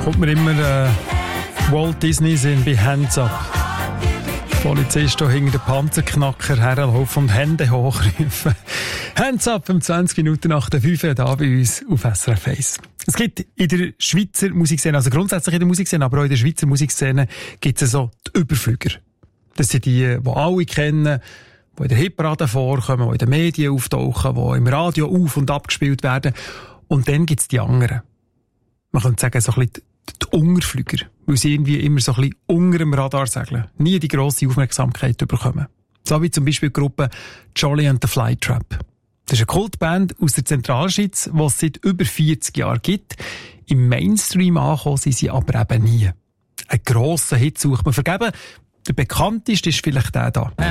kommt mir immer Walt Disney Sinn bei Hands Up. Polizist hier hinter den Panzerknacker herlaufen und Hände hochrufen. Hands Up um 20 Minuten nach der 5 da bei uns auf SRF 1. Es gibt in der Schweizer Musikszene, also grundsätzlich in der Musikszene, aber auch in der Schweizer Musikszene gibt es so die Überflüger. Das sind die alle kennen, die in der Hitparade vorkommen, die in den Medien auftauchen, die im Radio auf- und abgespielt werden. Und dann gibt es die anderen. Man könnte sagen, so ein bisschen die Unterflüger, weil sie irgendwie immer so ein bisschen unter dem Radar segeln, nie die grosse Aufmerksamkeit bekommen. So wie zum Beispiel die Gruppe Jolly and the Flytrap. Das ist eine Kultband aus der Zentralschweiz, die es seit über 40 Jahren gibt. Im Mainstream angekommen sind sie aber eben nie. Einen grossen Hit sucht man vergeben. Der bekannteste ist vielleicht der da.